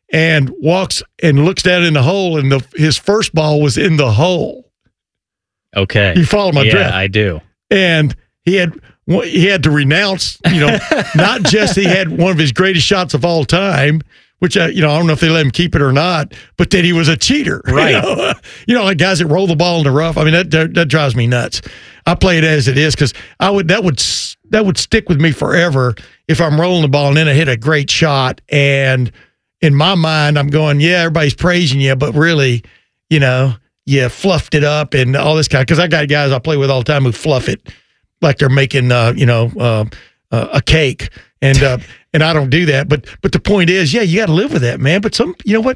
and walks and looks down in the hole, and his first ball was in the hole. Okay. You follow my drift? Yeah, I do. And he had to renounce, not just he had one of his greatest shots of all time, which, I don't know if they let him keep it or not, but that he was a cheater. Right. Like guys that roll the ball in the rough. I mean, that drives me nuts. I play it as it is because that would stick with me forever if I'm rolling the ball and then I hit a great shot. And in my mind, I'm going, yeah, everybody's praising you, but really, you fluffed it up and all this kind. Because I got guys I play with all the time who fluff it like they're making, a cake. And I don't do that. But the point is, yeah, you got to live with that, man. But some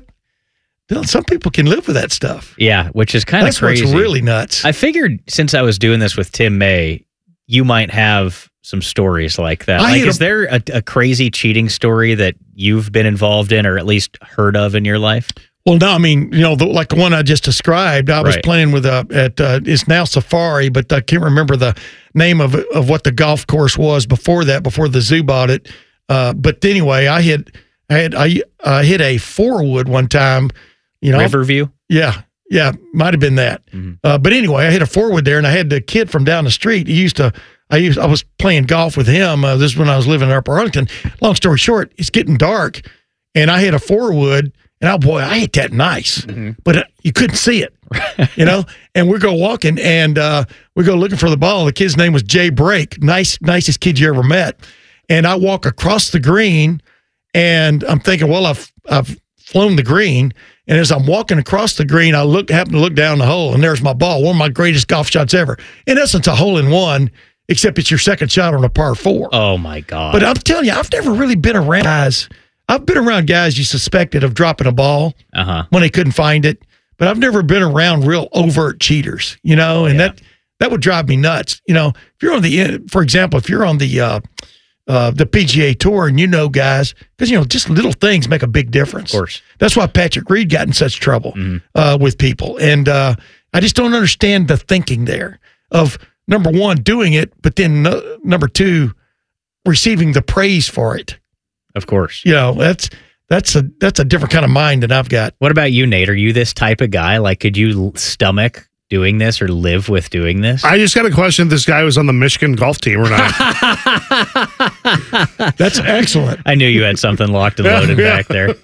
people can live with that stuff. Yeah, which is kind of crazy. That's what's really nuts. I figured since I was doing this with Tim May, you might have some stories like that. Is there a crazy cheating story that you've been involved in or at least heard of in your life? Well, no, I mean, like the one I just described, I was playing with it's now Safari, but I can't remember the name of what the golf course was before that, before the zoo bought it. But anyway, I hit a 4-wood one time. Riverview? Yeah, might have been that. Mm-hmm. But anyway, I hit a 4-wood there, and I had the kid from down the street. I was playing golf with him. This is when I was living in Upper Arlington. Long story short, it's getting dark, and I hit a 4-wood. And I hit that nice, but you couldn't see it, And we go walking, and we go looking for the ball. The kid's name was Jay Brake, nicest kid you ever met. And I walk across the green, and I'm thinking, well, I've flown the green. And as I'm walking across the green, I happen to look down the hole, and there's my ball, one of my greatest golf shots ever. In essence, a hole-in-one, except it's your second shot on a par 4. Oh my God! But I'm telling you, I've never really been around guys. I've been around guys you suspected of dropping a ball when they couldn't find it, but I've never been around real overt cheaters, and that would drive me nuts. If you're for example, if you're on the PGA Tour and guys, because, just little things make a big difference. Of course. That's why Patrick Reed got in such trouble with people. And I just don't understand the thinking there of, number one, doing it, but then number two, receiving the praise for it. Of course. That's a different kind of mind than I've got. What about you, Nate? Are you this type of guy? Like, could you stomach doing this or live with doing this? I just got a question if this guy was on the Michigan golf team or not. That's excellent. I knew you had something locked and loaded back there.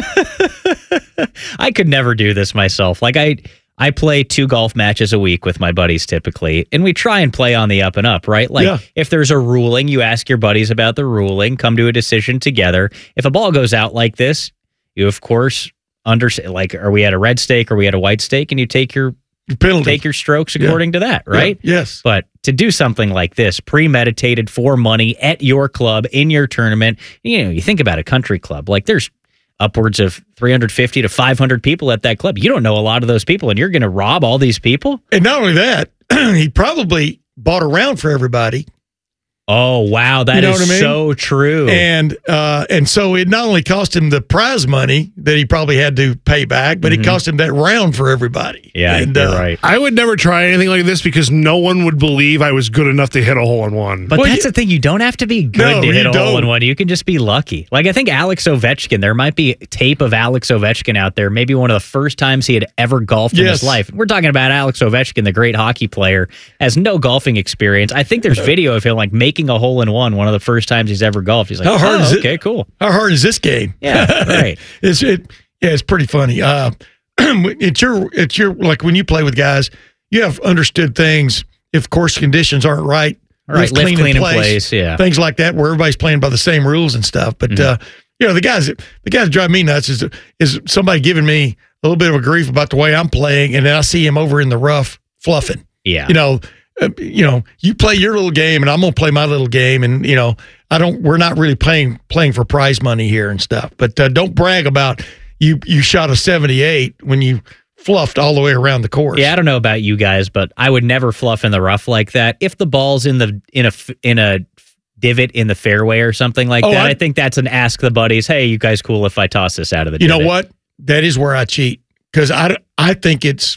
I could never do this myself. Like, I play 2 golf matches a week with my buddies typically, and we try and play on the up and up, right? Like, if there's a ruling, you ask your buddies about the ruling, come to a decision together. If a ball goes out like this, you, of course, are we at a red stake or are we at a white stake? And you take your penalty, take your strokes according to that, right? Yeah. Yes. But to do something like this, premeditated for money at your club, in your tournament, you think about a country club, like there's upwards of 350 to 500 people at that club. You don't know a lot of those people, and you're going to rob all these people? And not only that, he probably bought around for everybody. Oh, wow. That is so true. And so it not only cost him the prize money that he probably had to pay back, but it cost him that round for everybody. Yeah, and, you're right. I would never try anything like this because no one would believe I was good enough to hit a hole-in-one. But that's the thing. You don't have to be good to hit a hole-in-one. You can just be lucky. Like, I think Alex Ovechkin, there might be tape of Alex Ovechkin out there, maybe one of the first times he had ever golfed in his life. We're talking about Alex Ovechkin, the great hockey player, has no golfing experience. I think there's video of him, like, making a hole-in-one one of the first times he's ever golfed. He's like, how hard is it? Okay, cool. How hard is this game? Yeah, right. It's pretty funny. It's your like when you play with guys, you have understood things. If course conditions aren't right, lift clean in place, yeah, things like that, where everybody's playing by the same rules and stuff. But the guys that drive me nuts is somebody giving me a little bit of a grief about the way I'm playing, and then I see him over in the rough fluffing. Yeah, you play your little game, and I'm gonna play my little game, and we're not really playing for prize money here and stuff. But don't brag about you shot a 78 when you fluffed all the way around the course. Yeah, I don't know about you guys, but I would never fluff in the rough like that. If the ball's in a divot in the fairway or something like that, I think that's an ask the buddies. Hey, you guys cool if I toss this out of the divot? You know what? That is where I cheat because I think it's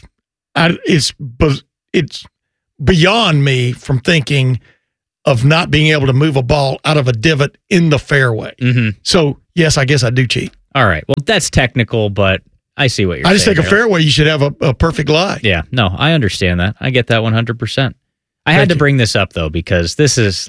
beyond me from thinking of not being able to move a ball out of a divot in the fairway. Mm-hmm. So, yes, I guess I do cheat. All right. Well, that's technical, but I see what you're saying. I just think a fairway, you should have a perfect lie. Yeah. No, I understand that. I get that 100%. I had to bring this up, though, because this is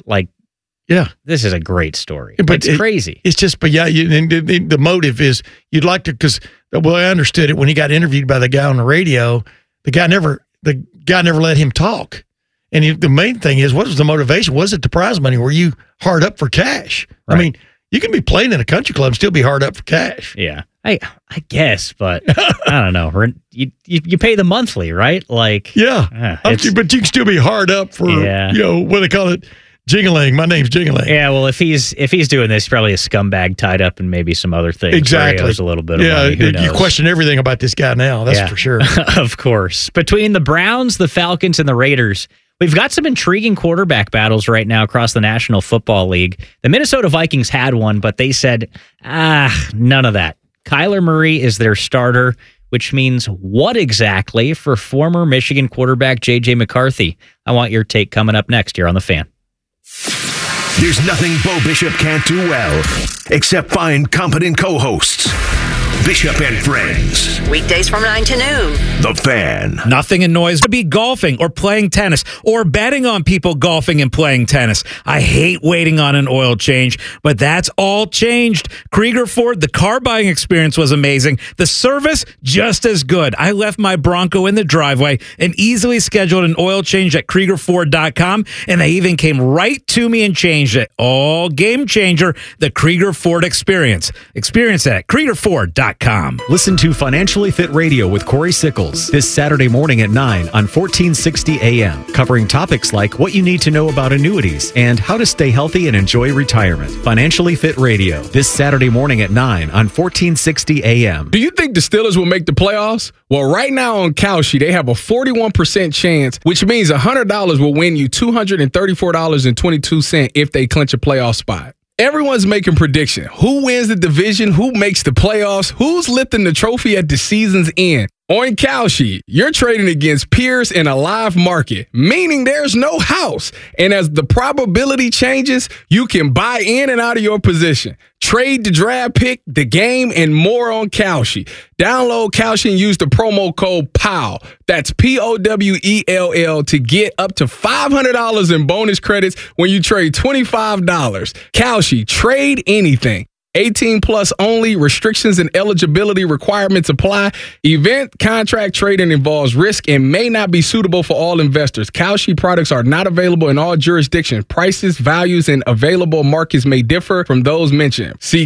this is a great story. But it's crazy. It's just, but the motive is you'd like to, because I understood it when he got interviewed by the guy on the radio. The guy never let him talk. And the main thing is, what was the motivation? Was it the prize money? Were you hard up for cash? Right. I mean, you can be playing in a country club and still be hard up for cash. Yeah, I guess, but I don't know. You pay the monthly, right? Like, yeah, but you can still be hard up for what they call it, jingling. My name's Jingling. Yeah, well, if he's doing this, he's probably a scumbag tied up in maybe some other things. Exactly, where he owes a little bit of money. Who knows? You question everything about this guy now. That's for sure. Of course. Between the Browns, the Falcons, and the Raiders, we've got some intriguing quarterback battles right now across the National Football League. The Minnesota Vikings had one, but they said, none of that. Kyler Murray is their starter, which means what exactly for former Michigan quarterback J.J. McCarthy? I want your take coming up next here on The Fan. There's nothing Bo Bishop can't do well, except find competent co-hosts. Bishop and Friends. Weekdays from 9 to noon. The Fan. Nothing annoys me to be golfing or playing tennis or betting on people golfing and playing tennis. I hate waiting on an oil change, but that's all changed. Krieger Ford, the car buying experience was amazing. The service, just as good. I left my Bronco in the driveway and easily scheduled an oil change at KriegerFord.com, and they even came right to me and changed it. All game changer, the Krieger Ford experience. Experience that at KriegerFord.com. Listen to Financially Fit Radio with Corey Sickles this Saturday morning at 9 on 1460 AM, covering topics like what you need to know about annuities and how to stay healthy and enjoy retirement. Financially Fit Radio this Saturday morning at 9 on 1460 AM. Do you think the Steelers will make the playoffs? Well, right now on Kalshi, they have a 41% chance, which means $100 will win you $234.22 if they clinch a playoff spot. Everyone's making prediction. Who wins the division? Who makes the playoffs? Who's lifting the trophy at the season's end? On Kalshi, you're trading against peers in a live market, meaning there's no house. And as the probability changes, you can buy in and out of your position. Trade the draft pick, the game, and more on Kalshi. Download Kalshi and use the promo code POWELL. That's POWELL to get up to $500 in bonus credits when you trade $25. Kalshi, trade anything. 18 plus only. Restrictions and eligibility requirements apply. Event contract trading involves risk and may not be suitable for all investors. Kalshi products are not available in all jurisdictions. Prices, values, and available markets may differ from those mentioned. See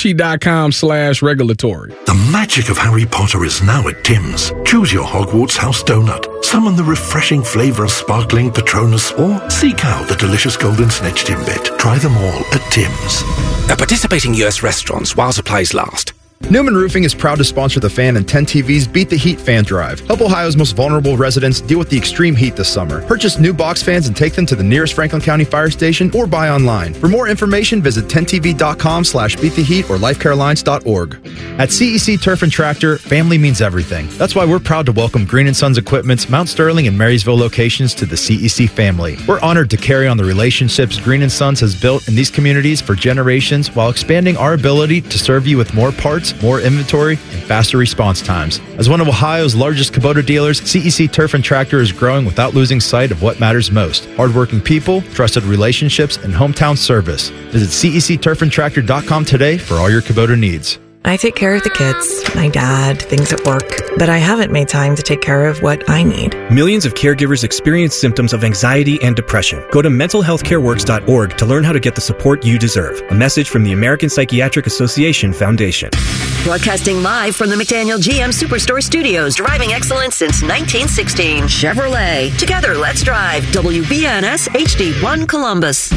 Kalshi.com/regulatory. The magic of Harry Potter is now at Tim's. Choose your Hogwarts house donut. Summon the refreshing flavor of sparkling Patronus, or seek out the delicious golden snitch Timbit. Try them all at Tim's. At participating U.S. restaurants while supplies last. Newman Roofing is proud to sponsor The Fan and 10 TV's Beat the Heat Fan Drive. Help Ohio's most vulnerable residents deal with the extreme heat this summer. Purchase new box fans and take them to the nearest Franklin County Fire Station or buy online. For more information, visit 10tv.com/beattheheat or lifecarealliance.org. At CEC Turf and Tractor, family means everything. That's why we're proud to welcome Green & Sons Equipment's Mount Sterling and Marysville locations to the CEC family. We're honored to carry on the relationships Green & Sons has built in these communities for generations while expanding our ability to serve you with more parts, more inventory, and faster response times. As one of Ohio's largest Kubota dealers, CEC Turf and Tractor is growing without losing sight of what matters most: hardworking people, trusted relationships, and hometown service. Visit CECTurfandTractor.com today for all your Kubota needs. I take care of the kids, my dad, things at work, but I haven't made time to take care of what I need. Millions of caregivers experience symptoms of anxiety and depression. Go to mentalhealthcareworks.org to learn how to get the support you deserve. A message from the American Psychiatric Association Foundation. Broadcasting live from the McDaniel GM Superstore Studios, driving excellence since 1916. Chevrolet. Together, let's drive. WBNS HD1 Columbus.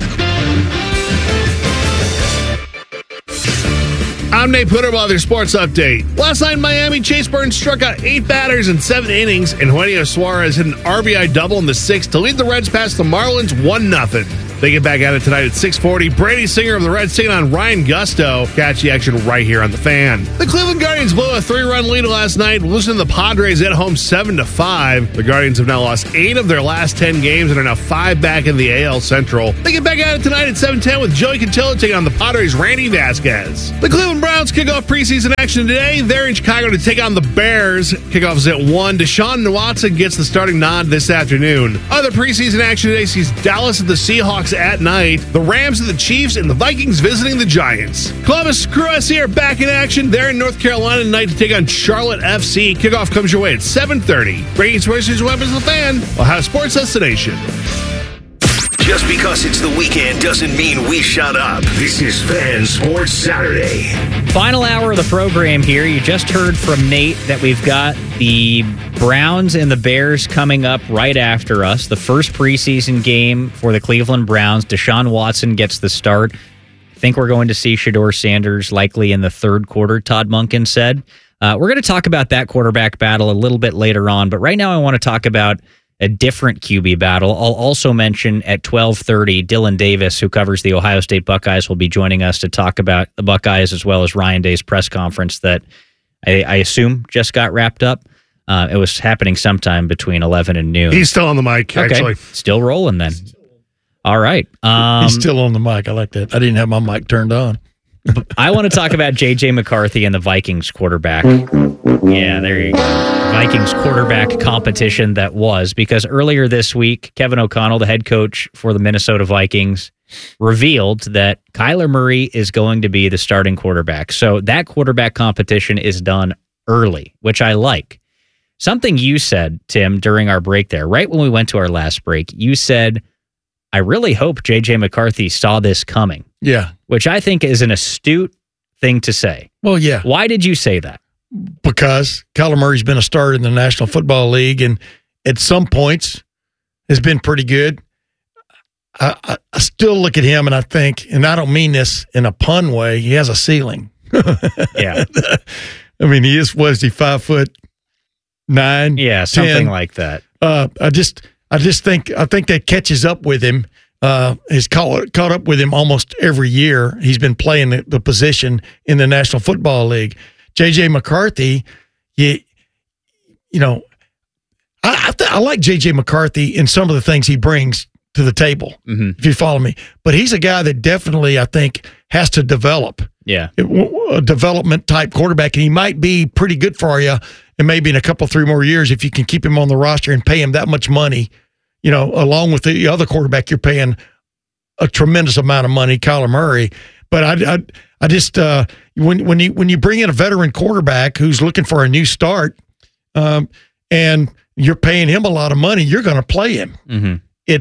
I'm Nate Putterball, their sports update. Last night in Miami, Chase Burns struck out 8 batters in 7 innings, and Eugenio Suarez hit an RBI double in the 6th to lead the Reds past the Marlins 1-0. They get back at it tonight at 6:40. Brady Singer of the Reds taking on Ryan Gusto. Catch the action right here on The Fan. The Cleveland Guardians blew a 3-run lead last night, losing to the Padres at home 7-5. The Guardians have now lost 8 of their last 10 games and are now 5 back in the AL Central. They get back at it tonight at 7:10 with Joey Cantillo taking on the Padres' Randy Vasquez. The Cleveland Browns kick off preseason action today. They're in Chicago to take on the Bears. Kickoff is at 1. Deshaun Watson gets the starting nod this afternoon. Other preseason action today sees Dallas and the Seahawks at night, the Rams and the Chiefs, and the Vikings visiting the Giants. Columbus Crew SC are back in action. They're in North Carolina tonight to take on Charlotte FC. Kickoff comes your way at 7:30. Breaking sports news weapons of the Fan. Ohio Sports Destination. Just because it's the weekend doesn't mean we shut up. This is Fan Sports Saturday. Final hour of the program here. You just heard from Nate that we've got the Browns and the Bears coming up right after us. The first preseason game for the Cleveland Browns. Deshaun Watson gets the start. I think we're going to see Shedeur Sanders likely in the third quarter, Todd Monken said. We're going to talk about that quarterback battle a little bit later on, but right now I want to talk about a different QB battle. I'll also mention at 12:30, Dylan Davis, who covers the Ohio State Buckeyes, will be joining us to talk about the Buckeyes as well as Ryan Day's press conference that I assume just got wrapped up. It was happening sometime between 11 and noon. He's still on the mic, actually. Okay. Still rolling then. All right. He's still on the mic. I like that. I didn't have my mic turned on. I want to talk about J.J. McCarthy and the Vikings quarterback. Yeah, there you go. Vikings quarterback competition that was, because earlier this week, Kevin O'Connell, the head coach for the Minnesota Vikings, revealed that Kyler Murray is going to be the starting quarterback. So that quarterback competition is done early, which I like. Something you said, Tim, during our break there, right when we went to our last break, you said, I really hope J.J. McCarthy saw this coming. Yeah. Which I think is an astute thing to say. Well, yeah. Why did you say that? Because Kyler Murray's been a starter in the National Football League and at some points has been pretty good. I still look at him and I think, and I don't mean this in a pun way, he has a ceiling. Yeah. I mean, he is, what is he, 5'9"? Yeah, something 10. like that. I just think that catches up with him. Has caught up with him almost every year. He's been playing the position in the National Football League. J.J. McCarthy, I like J.J. McCarthy in some of the things he brings to the table, if you follow me. But he's a guy that definitely, I think, has to develop. Yeah. A development-type quarterback, and he might be pretty good for you, and maybe in a couple, 3 more years, if you can keep him on the roster and pay him that much money, along with the other quarterback, you're paying a tremendous amount of money, Kyler Murray. But I just when you bring in a veteran quarterback who's looking for a new start, and you're paying him a lot of money, you're going to play him. Mm-hmm.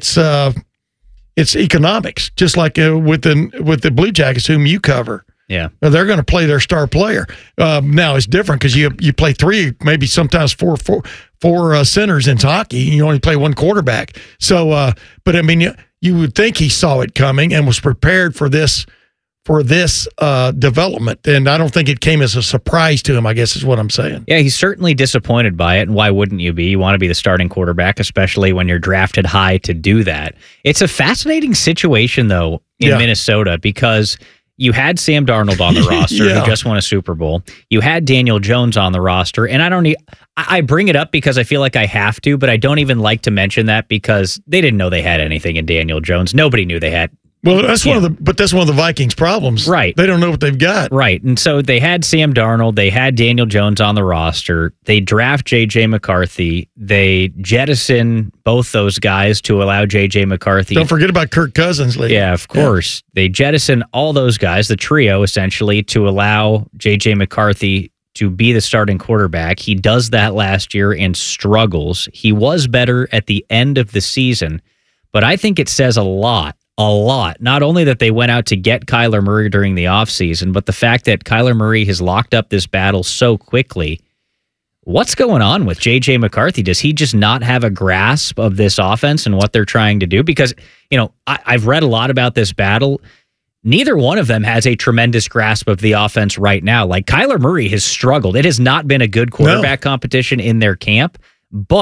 It's economics, just like with the Blue Jackets, whom you cover. Yeah, they're going to play their star player. Now it's different because you play 3, maybe sometimes four centers in hockey. You only play 1 quarterback. So, but I mean, you would think he saw it coming and was prepared for this development, and I don't think it came as a surprise to him, I guess is what I'm saying. Yeah, he's certainly disappointed by it, and why wouldn't you be? You want to be the starting quarterback, especially when you're drafted high to do that. It's a fascinating situation, though, in Minnesota, because you had Sam Darnold on the roster, who just won a Super Bowl. You had Daniel Jones on the roster, and I bring it up because I feel like I have to, but I don't even like to mention that because they didn't know they had anything in Daniel Jones. Nobody knew they had. Well, that's one of the Vikings' problems. Right. They don't know what they've got. Right. And so they had Sam Darnold, they had Daniel Jones on the roster. They draft J.J. McCarthy. They jettison both those guys to allow J.J. McCarthy. Don't forget about Kirk Cousins, Lee. Yeah, of course. Yeah. They jettison all those guys, the trio, essentially, to allow J.J. McCarthy to be the starting quarterback. He does that last year and struggles. He was better at the end of the season, but I think it says a lot. Not only that they went out to get Kyler Murray during the offseason, but the fact that Kyler Murray has locked up this battle so quickly. What's going on with J.J. McCarthy? Does he just not have a grasp of this offense and what they're trying to do? Because, I've read a lot about this battle. Neither one of them has a tremendous grasp of the offense right now. Like, Kyler Murray has struggled. It has not been a good quarterback competition in their camp, but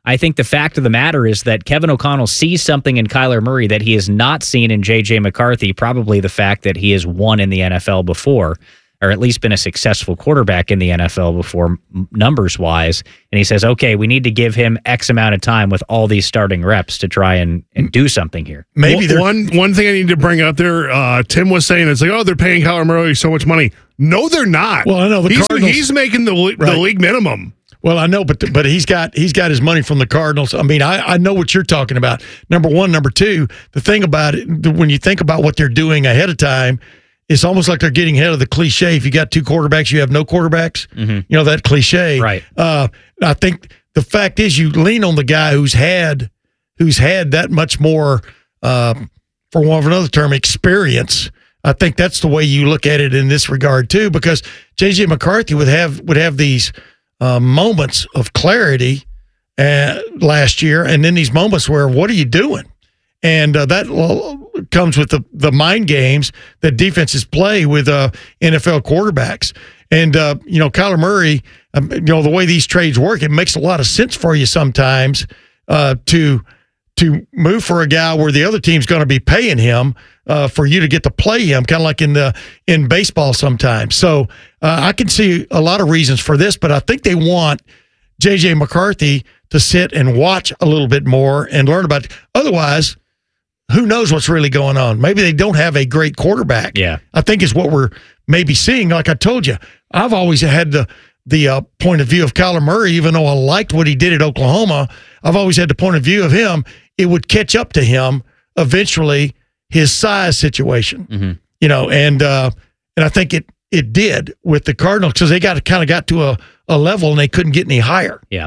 I think the fact of the matter is that Kevin O'Connell sees something in Kyler Murray that he has not seen in J.J. McCarthy, probably the fact that he has won in the NFL before, or at least been a successful quarterback in the NFL before, numbers-wise. And he says, okay, we need to give him X amount of time with all these starting reps to try and do something here. Maybe one thing I need to bring up there, Tim was saying, it's like, oh, they're paying Kyler Murray so much money. No, they're not. Well, I know he's making the league minimum. Well, I know, but he's got his money from the Cardinals. I mean, I know what you're talking about. Number one, number two, the thing about it, when you think about what they're doing ahead of time, it's almost like they're getting ahead of the cliche. If you got two quarterbacks, you have no quarterbacks. Mm-hmm. You know, that cliche. Right. I think the fact is you lean on the guy who's had that much more, for want of another term, experience. I think that's the way you look at it in this regard too, because J.J. McCarthy would have these moments of clarity last year, and then these moments where, what are you doing? And that comes with the mind games that defenses play with NFL quarterbacks. And, Kyler Murray, the way these trades work, it makes a lot of sense for you sometimes to move for a guy where the other team's going to be paying him for you to get to play him, kind of like in baseball sometimes. So I can see a lot of reasons for this, but I think they want J.J. McCarthy to sit and watch a little bit more and learn about it. Otherwise, who knows what's really going on? Maybe they don't have a great quarterback. Yeah, I think is what we're maybe seeing. Like I told you, I've always had the point of view of Kyler Murray, even though I liked what he did at Oklahoma. I've always had the point of view of him. It would catch up to him eventually, his size situation. Mm-hmm. And I think it did with the Cardinals because they got to a level and they couldn't get any higher. Yeah,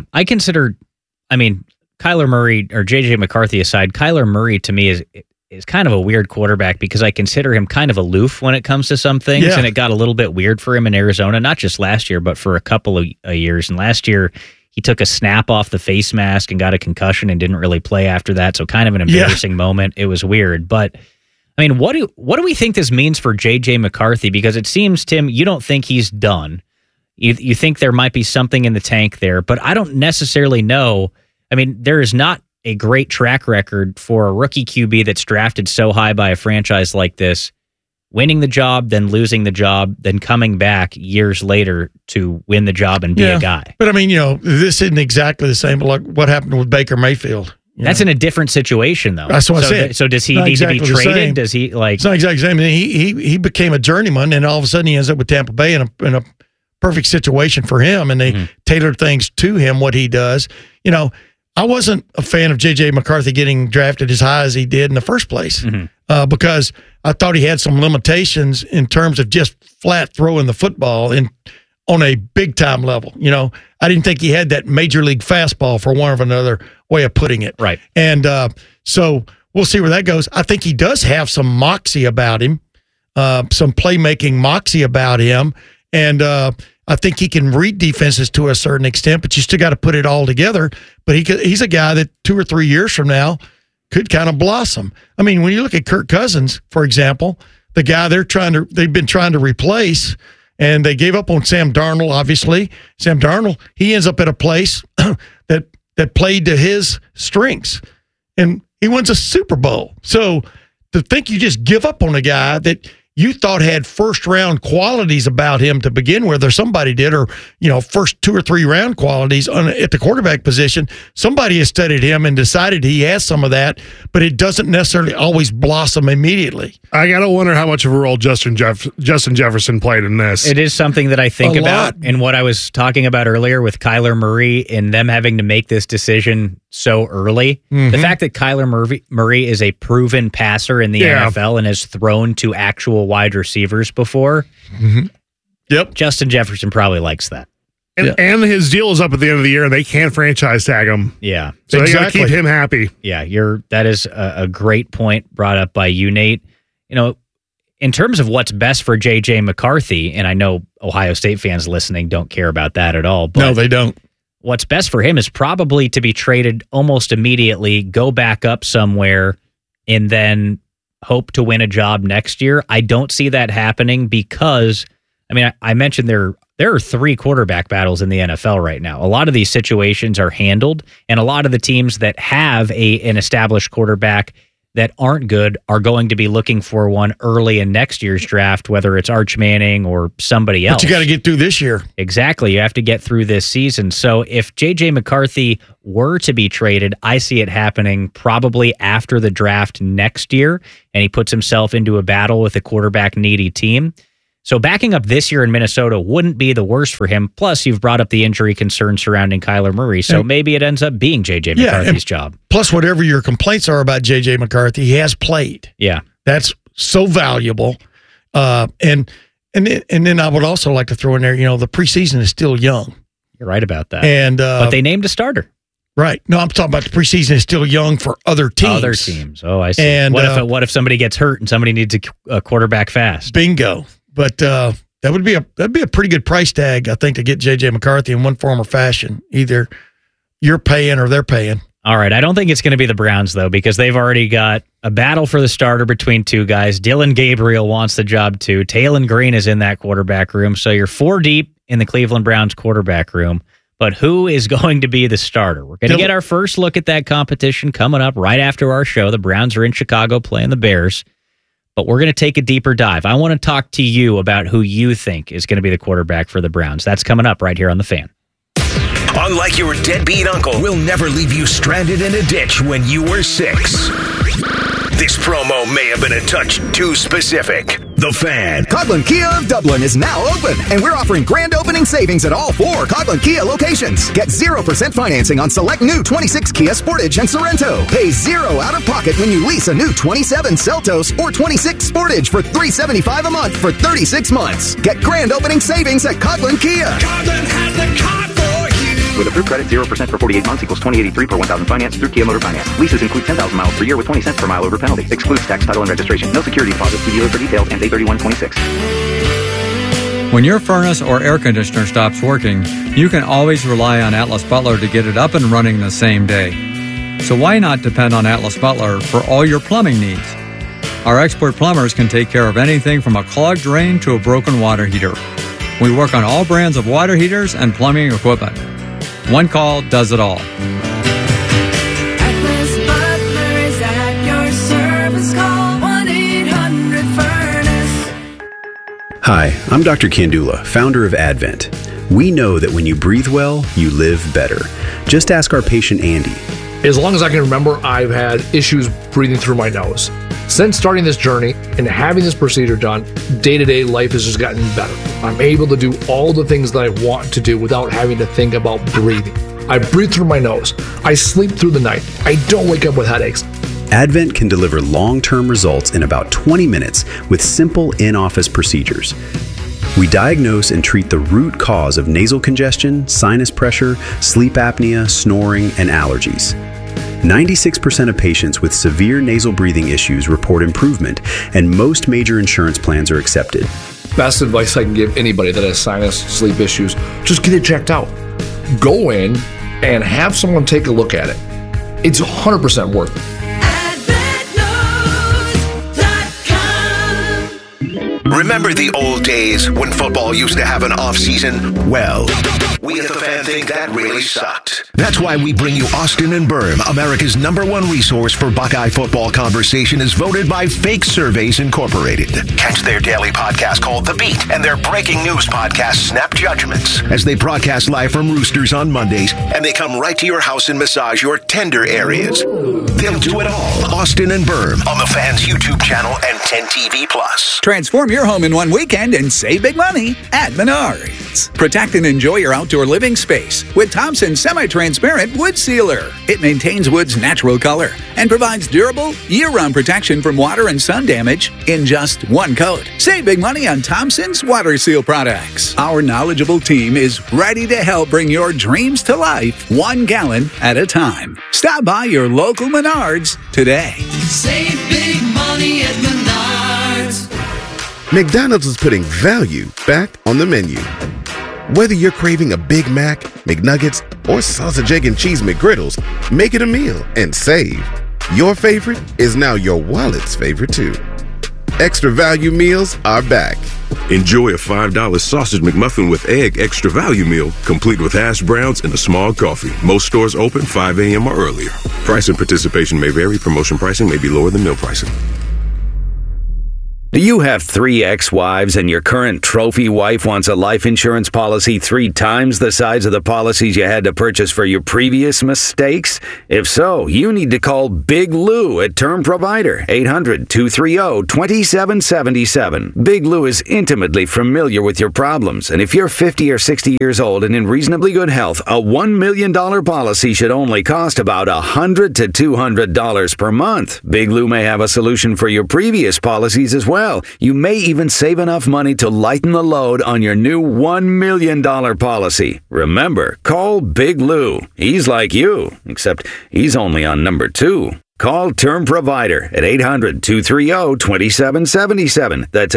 Kyler Murray, or J.J. McCarthy aside, Kyler Murray to me is kind of a weird quarterback because I consider him kind of aloof when it comes to some things, and it got a little bit weird for him in Arizona, not just last year, but for a couple of years. And last year, he took a snap off the face mask and got a concussion and didn't really play after that, so kind of an embarrassing moment. It was weird. But, what do we think this means for J.J. McCarthy? Because it seems, Tim, you don't think he's done. You think there might be something in the tank there, but I don't necessarily know. There is not a great track record for a rookie QB that's drafted so high by a franchise like this, winning the job, then losing the job, then coming back years later to win the job and be a guy. But this isn't exactly the same like what happened with Baker Mayfield. That's in a different situation, though. That's what I said. So does he need to be traded? Does he like? It's not exactly the same. He became a journeyman, and all of a sudden he ends up with Tampa Bay in a perfect situation for him, and they tailored things to him what he does. I wasn't a fan of J.J. McCarthy getting drafted as high as he did in the first place because I thought he had some limitations in terms of just flat throwing the football on a big-time level. I didn't think he had that major league fastball, for one of another way of putting it. Right. And so we'll see where that goes. I think he does have some moxie about him, some playmaking moxie about him, and I think he can read defenses to a certain extent, but you still got to put it all together. But he's a guy that 2 or 3 years from now could kind of blossom. When you look at Kirk Cousins, for example, the guy they've been trying to replace, and they gave up on Sam Darnold, obviously. Sam Darnold, he ends up at a place that played to his strengths, and he wins a Super Bowl. So to think you just give up on a guy that you thought had first-round qualities about him to begin with, or somebody did, or, first 2 or 3 round qualities at the quarterback position. Somebody has studied him and decided he has some of that, but it doesn't necessarily always blossom immediately. I got to wonder how much of a role Justin Jefferson played in this. It is something that I think about in what I was talking about earlier with Kyler Murray and them having to make this decision so early. Mm-hmm. The fact that Kyler Murray is a proven passer in the NFL and has thrown to actual wide receivers before. Mm-hmm. Yep. Justin Jefferson probably likes that. And his deal is up at the end of the year, and they can't franchise tag him. Yeah. So they got to keep him happy. Yeah, that is a great point brought up by you, Nate. In terms of what's best for J.J. McCarthy, and I know Ohio State fans listening don't care about that at all. But no, they don't. What's best for him is probably to be traded almost immediately, go back up somewhere, and then hope to win a job next year. I don't see that happening because, I mentioned there there are 3 quarterback battles in the NFL right now. A lot of these situations are handled, and a lot of the teams that have an established quarterback that aren't good are going to be looking for one early in next year's draft, whether it's Arch Manning or somebody else. But you got to get through this year. Exactly. You have to get through this season. So if J.J. McCarthy were to be traded, I see it happening probably after the draft next year, and he puts himself into a battle with a quarterback-needy team. So backing up this year in Minnesota wouldn't be the worst for him. Plus, you've brought up the injury concerns surrounding Kyler Murray, so maybe it ends up being J.J. McCarthy's job. Plus, whatever your complaints are about J.J. McCarthy, he has played. Yeah. That's so valuable. And then I would also like to throw in there, the preseason is still young. You're right about that. And but they named a starter. Right. No, I'm talking about the preseason is still young for other teams. Other teams. Oh, I see. And what if somebody gets hurt and somebody needs a quarterback fast? Bingo. But that'd be a pretty good price tag, I think, to get J.J. McCarthy in one form or fashion. Either you're paying or they're paying. All right. I don't think it's going to be the Browns, though, because they've already got a battle for the starter between 2 guys. Dillon Gabriel wants the job, too. Taylon Green is in that quarterback room. So you're 4 deep in the Cleveland Browns quarterback room. But who is going to be the starter? We're going to get our first look at that competition coming up right after our show. The Browns are in Chicago playing the Bears. But we're going to take a deeper dive. I want to talk to you about who you think is going to be the quarterback for the Browns. That's coming up right here on The Fan. Unlike your deadbeat uncle, we'll never leave you stranded in a ditch when you were 6. This promo may have been a touch too specific. The Fan. Coghlan Kia of Dublin is now open, and we're offering grand opening savings at all 4 Coghlan Kia locations. Get 0% financing on select new 26 Kia Sportage and Sorrento. Pay 0 out of pocket when you lease a new 27 Seltos or 26 Sportage for $375 a month for 36 months. Get grand opening savings at Coghlan Kia. Coghlan has the car for you. With approved credit, 0% for 48 months equals $20.83 per 1,000 finance through Kia Motor Finance. Leases include 10,000 miles per year with 20 cents per mile over penalty. Excludes tax, title, and registration. No security deposit. See dealer for details and A3126. When your furnace or air conditioner stops working, you can always rely on Atlas Butler to get it up and running the same day. So why not depend on Atlas Butler for all your plumbing needs? Our expert plumbers can take care of anything from a clogged drain to a broken water heater. We work on all brands of water heaters and plumbing equipment. One call does it all. Atlas Butler is at your service. Call 1-800-FURNACE. Hi, I'm Dr. Kandula, founder of Advent. We know that when you breathe well, you live better. Just ask our patient Andy. As long as I can remember, I've had issues breathing through my nose. Since starting this journey and having this procedure done, day-to-day life has just gotten better. I'm able to do all the things that I want to do without having to think about breathing. I breathe through my nose. I sleep through the night. I don't wake up with headaches. Advent can deliver long-term results in about 20 minutes with simple in-office procedures. We diagnose and treat the root cause of nasal congestion, sinus pressure, sleep apnea, snoring, and allergies. 96% of patients with severe nasal breathing issues report improvement, and most major insurance plans are accepted. Best advice I can give anybody that has sinus, sleep issues, just get it checked out. Go in and have someone take a look at it. It's 100% worth it. Remember the old days when football used to have an off-season? Well, we at The Fan think that really sucked. That's why we bring you Austin and Berm, America's #1 resource for Buckeye football conversation, is voted by Fake Surveys Incorporated. Catch their daily podcast called The Beat and their breaking news podcast, Snap Judgments, as they broadcast live from Roosters on Mondays, and they come right to your house and massage your tender areas. They'll do it all. Austin and Berm on The Fan's YouTube channel and 10 TV+. Transform your home in one weekend and save big money at Menards. Protect and enjoy your outdoor living space with Thompson's semi-transparent wood sealer. It maintains wood's natural color and provides durable, year-round protection from water and sun damage in just one coat. Save big money on Thompson's water seal products. Our knowledgeable team is ready to help bring your dreams to life 1 gallon at a time. Stop by your local Menards today. Save big money at Menards. McDonald's is putting value back on the menu. Whether you're craving a Big Mac, McNuggets, or sausage, egg, and cheese McGriddles, make it a meal and save. Your favorite is now your wallet's favorite too. Extra value meals are back. Enjoy a $5 sausage McMuffin with egg extra value meal, complete with hash browns and a small coffee. Most stores open 5 a.m. or earlier. Price and participation may vary. Promotion pricing may be lower than meal pricing. Do you have 3 ex-wives and your current trophy wife wants a life insurance policy 3 times the size of the policies you had to purchase for your previous mistakes? If so, you need to call Big Lou at Term Provider, 800-230-2777. Big Lou is intimately familiar with your problems, and if you're 50 or 60 years old and in reasonably good health, a $1 million policy should only cost about $100 to $200 per month. Big Lou may have a solution for your previous policies as well. You may even save enough money to lighten the load on your new $1 million policy. Remember, call Big Lou. He's like you, except he's only on number 2. Call Term Provider at 800-230-2777. That's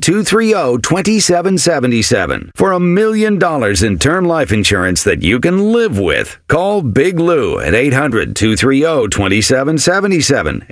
800-230-2777. For $1 million in term life insurance that you can live with. Call Big Lou at 800-230-2777.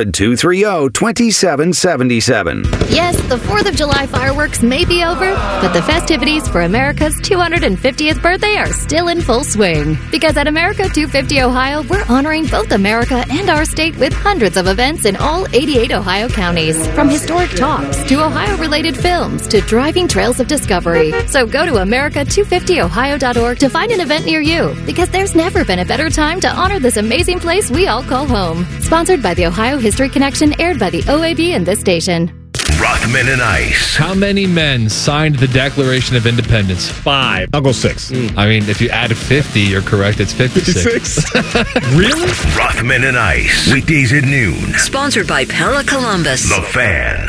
800-230-2777. Yes, the 4th of July fireworks may be over, but the festivities for America's 250th birthday are still in full swing. Because at America 250 Ohio, we're honoring both America and our state with hundreds of events in all 88 Ohio counties. From historic talks to Ohio-related films to driving trails of discovery. So go to America250Ohio.org to find an event near you, because there's never been a better time to honor this amazing place we all call home. Sponsored by the Ohio History Connection, aired by the OAB and this station. Rothman and Ice. How many men signed the Declaration of Independence? 5. I'll go 6. I mean, if you add 50, you're correct. It's 56. Really? Rothman and Ice. Weekdays at noon. Sponsored by Pella Columbus. The Fan.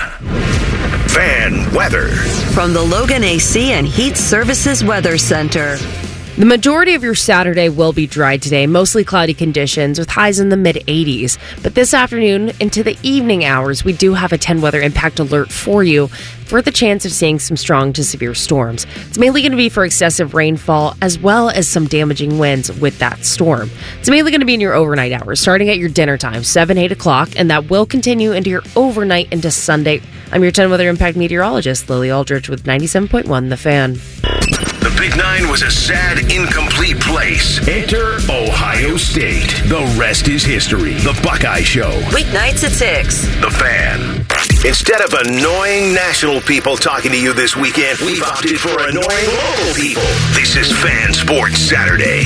Fan weather. From the Logan AC and Heat Services Weather Center. The majority of your Saturday will be dry today, mostly cloudy conditions with highs in the mid-80s. But this afternoon into the evening hours, we do have a 10 weather impact alert for you for the chance of seeing some strong to severe storms. It's mainly going to be for excessive rainfall as well as some damaging winds with that storm. It's mainly going to be in your overnight hours, starting at your dinner time, 7, 8 o'clock, and that will continue into your overnight into Sunday. I'm your 10 weather impact meteorologist, Lily Aldrich with 97.1 The Fan. The Big 9 was a sad, incomplete place. Enter Ohio State. The rest is history. The Buckeye Show. Weeknights at 6. The Fan. Instead of annoying national people talking to you this weekend, we've opted for annoying local people. This is Fan Sports Saturday.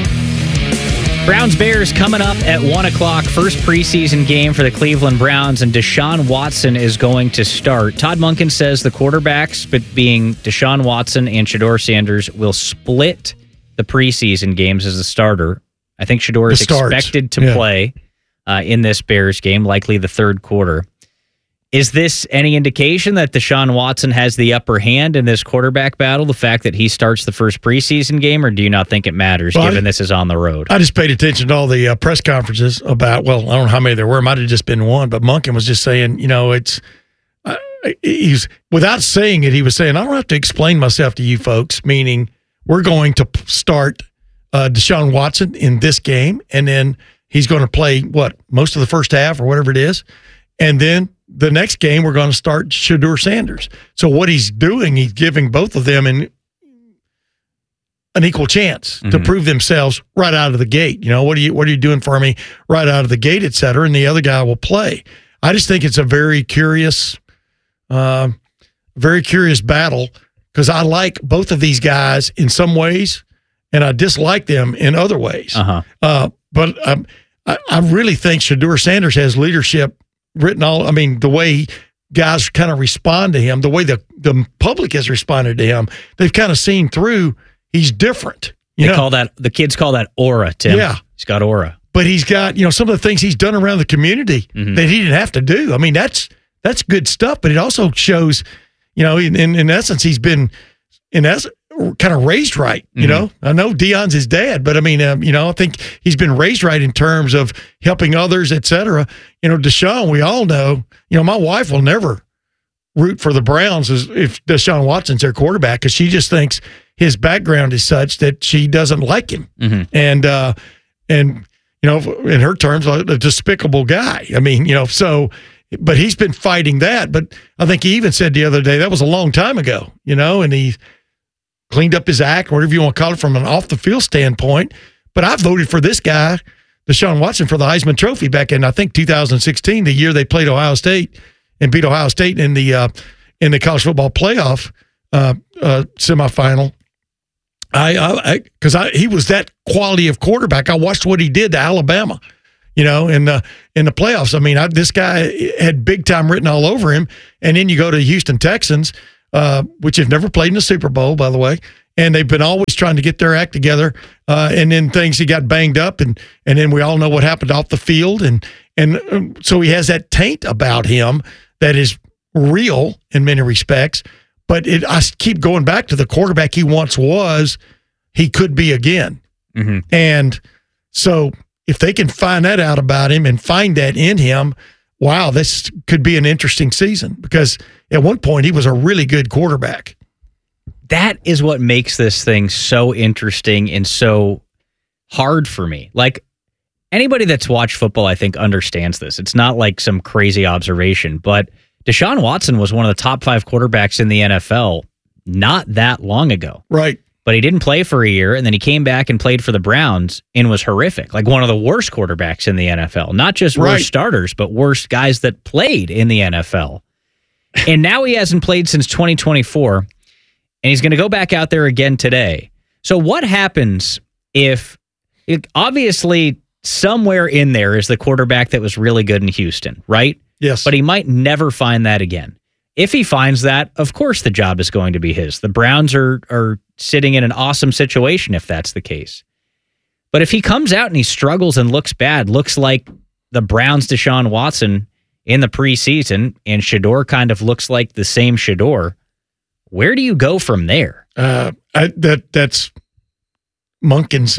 Browns-Bears coming up at 1 o'clock. First preseason game for the Cleveland Browns, and Deshaun Watson is going to start. Todd Monken says the quarterbacks, but being Deshaun Watson and Shedeur Sanders, will split the preseason games as a starter. I think Shedeur is expected to play in this Bears game, likely the third quarter. Is this any indication that Deshaun Watson has the upper hand in this quarterback battle, the fact that he starts the first preseason game, or do you not think it matters, given this is on the road? I just paid attention to all the press conferences about, well, I don't know how many there were. It might have just been one, but Monken was just saying, he's without saying it, he was saying, I don't have to explain myself to you folks, meaning we're going to start Deshaun Watson in this game, and then he's going to play, most of the first half or whatever it is, and then the next game, we're going to start Shedeur Sanders. So what he's doing, he's giving both of them an equal chance to prove themselves right out of the gate. What are you doing for me right out of the gate, et cetera, and the other guy will play. I just think it's a very curious battle, because I like both of these guys in some ways, and I dislike them in other ways. But I really think Shedeur Sanders has leadership written the way guys kind of respond to him, the way the public has responded to him, they've kind of seen through. He's different. The kids call that aura, Tim. Yeah. He's got aura. But he's got, some of the things he's done around the community that he didn't have to do. I mean, that's good stuff, but it also shows, in essence, he's been, kind of raised right, I know Deion's his dad, but I think he's been raised right in terms of helping others, et cetera. Deshaun, we all know, my wife will never root for the Browns if Deshaun Watson's their quarterback, because she just thinks his background is such that she doesn't like him. And in her terms, a despicable guy. So but he's been fighting that. But I think he even said the other day, that was a long time ago, and he cleaned up his act, whatever you want to call it, from an off-the-field standpoint. But I voted for this guy, Deshaun Watson, for the Heisman Trophy back in, I think, 2016, the year they played Ohio State and beat Ohio State in the college football playoff semifinal. Because he was that quality of quarterback. I watched what he did to Alabama, in the playoffs. I mean, this guy had big time written all over him. And then you go to Houston Texans, which have never played in a Super Bowl, by the way, and they've been always trying to get their act together. And then he got banged up, and then we all know what happened off the field, and so he has that taint about him that is real in many respects. But I keep going back to the quarterback he once was, he could be again. Mm-hmm. And so if they can find that out about him and find that in him, wow, this could be an interesting season, because at one point he was a really good quarterback. That is what makes this thing so interesting and so hard for me. Like, anybody that's watched football, I think, understands this. It's not like some crazy observation, but Deshaun Watson was one of the top 5 quarterbacks in the NFL not that long ago. Right. But he didn't play for a year, and then he came back and played for the Browns and was horrific. Like one of the worst quarterbacks in the NFL. Not just worst starters, but worst guys that played in the NFL. And now he hasn't played since 2024, and he's going to go back out there again today. So what happens if, obviously, somewhere in there is the quarterback that was really good in Houston, right? Yes. But he might never find that again. If he finds that, of course the job is going to be his. The Browns are sitting in an awesome situation if that's the case. But if he comes out and he struggles and looks bad, looks like the Browns' Deshaun Watson in the preseason, and Shedeur kind of looks like the same Shedeur, where do you go from there? That's Monken's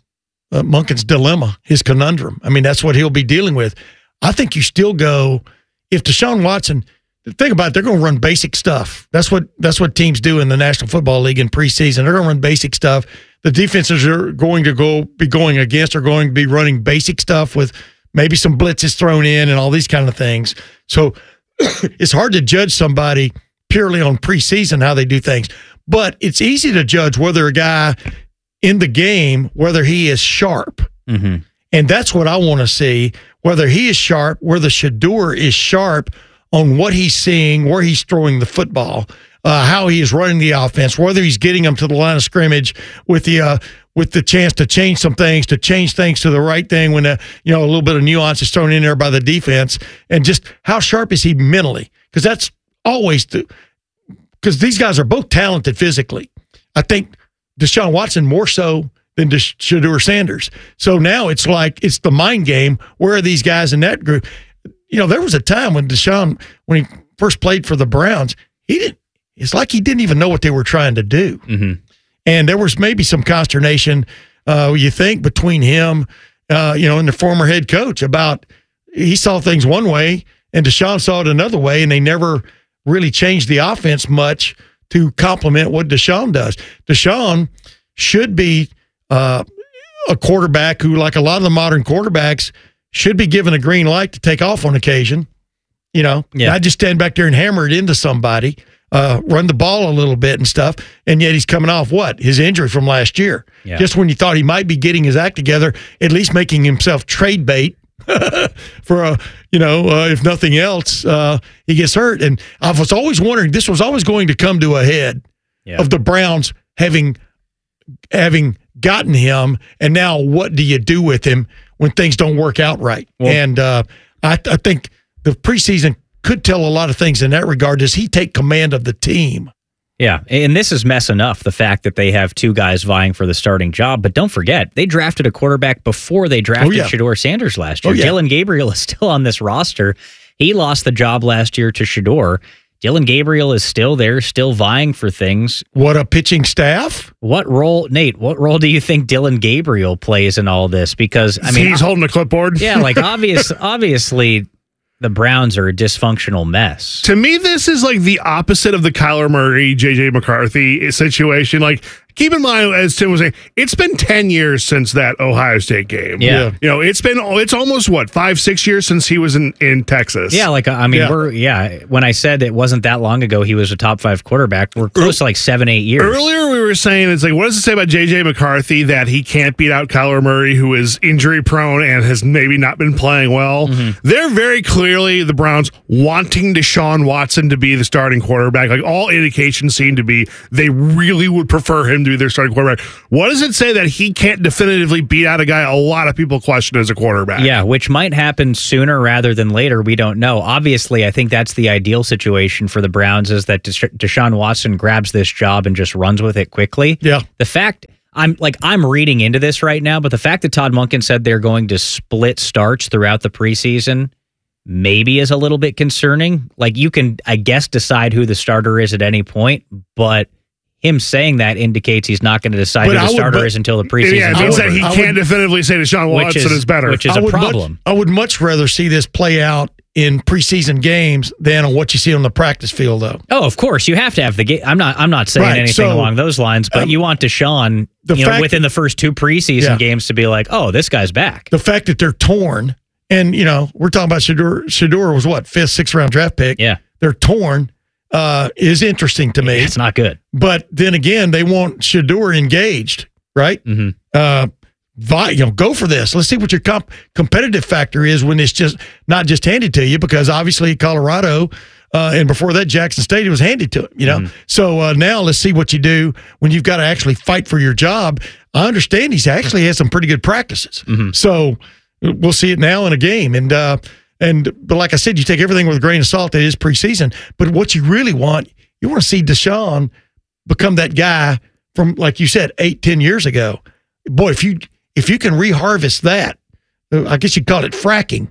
dilemma, his conundrum. I mean, that's what he'll be dealing with. I think you still go, if Deshaun Watson, think about it, they're going to run basic stuff. That's what teams do in the National Football League in preseason. They're going to run basic stuff. The defenses are going to be going against are going to be running basic stuff with maybe some blitzes thrown in and all these kind of things. So it's hard to judge somebody purely on preseason how they do things. But it's easy to judge whether a guy in the game, whether he is sharp. Mm-hmm. And that's what I want to see, whether he is sharp, whether Shedeur is sharp on what he's seeing, where he's throwing the football, how he is running the offense, whether he's getting them to the line of scrimmage with the chance to change some things, to change things to the right thing when a little bit of nuance is thrown in there by the defense, and just how sharp is he mentally? Because that's always because these guys are both talented physically. I think Deshaun Watson more so than Shedeur Sanders. So now it's like it's the mind game. Where are these guys in that group? There was a time when Deshaun, when he first played for the Browns, it's like he didn't even know what they were trying to do. Mm-hmm. And there was maybe some consternation, you think, between him, and the former head coach about he saw things one way and Deshaun saw it another way, and they never really changed the offense much to complement what Deshaun does. Deshaun should be a quarterback who, like a lot of the modern quarterbacks, should be given a green light to take off on occasion, not just stand back there and hammer it into somebody, run the ball a little bit and stuff. And yet he's coming off his injury from last year. Yeah. Just when you thought he might be getting his act together, at least making himself trade bait for if nothing else, he gets hurt. And I was always wondering, this was always going to come to a head of the Browns having gotten him, and now what do you do with him when things don't work out right? Well, and I think the preseason could tell a lot of things in that regard. Does he take command of the team? Yeah, and this is mess enough, the fact that they have two guys vying for the starting job. But don't forget, they drafted a quarterback before they drafted Shedeur Sanders last year. Dillon Gabriel is still on this roster. He lost the job last year to Shedeur. Dillon Gabriel is still there, still vying for things. What a pitching staff. What role, Nate, what role do you think Dillon Gabriel plays in all this? Because, he's holding a clipboard. Yeah, obviously the Browns are a dysfunctional mess. To me, this is like the opposite of the Kyler Murray, J.J. McCarthy situation. Like, keep in mind, as Tim was saying, it's been 10 years since that Ohio State game. Yeah. It's almost, 5-6 years since he was in Texas. Yeah, when I said it wasn't that long ago he was a top 5 quarterback, we're close to 7-8 years. Earlier we were saying, it's what does it say about J.J. McCarthy that he can't beat out Kyler Murray, who is injury prone and has maybe not been playing well? Mm-hmm. They're very clearly, the Browns, wanting Deshaun Watson to be the starting quarterback. All indications seem to be they really would prefer him to be their starting quarterback. What does it say that he can't definitively beat out a guy a lot of people question as a quarterback? Yeah, which might happen sooner rather than later. We don't know. Obviously, I think that's the ideal situation for the Browns, is that Deshaun Watson grabs this job and just runs with it quickly. Yeah. The fact, I'm reading into this right now, but the fact that Todd Monken said they're going to split starts throughout the preseason maybe is a little bit concerning. You can, I guess, decide who the starter is at any point, but him saying that indicates he's not going to decide who the starter is until the preseason. Yeah, it means that he can't definitively say Deshaun Watson is better. Which is a problem. I would much rather see this play out in preseason games than on what you see on the practice field, though. Oh, of course, you have to have the game. I'm not saying anything along those lines, but you want Deshaun, within the first 2 preseason games to be like, oh, this guy's back. The fact that they're torn, and we're talking about Shedeur was what, 5th, 6th round draft pick. Yeah, they're torn. Is interesting to me. It's not good. But then again, they want Shedeur engaged, right? Mm-hmm. Go for this. Let's see what your competitive factor is when it's just not just handed to you, because obviously Colorado and before that Jackson State, it was handed to him. Mm-hmm. So now let's see what you do when you've got to actually fight for your job. I understand he's actually had some pretty good practices. Mm-hmm. So we'll see it now in a game. But like I said, you take everything with a grain of salt. It is preseason. But what you really want, you want to see Deshaun become that guy from, like you said, 8-10 years ago. Boy, if you can reharvest that, I guess you'd call it fracking.